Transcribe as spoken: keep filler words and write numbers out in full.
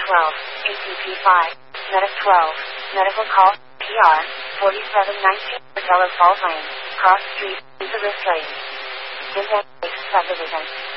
twelve, A T P five, Medic twelve, Medical Call, P R, forty-seven nineteen, Portello Falls Lane, Cross Street, Elizabeth Lane. Index subdivision.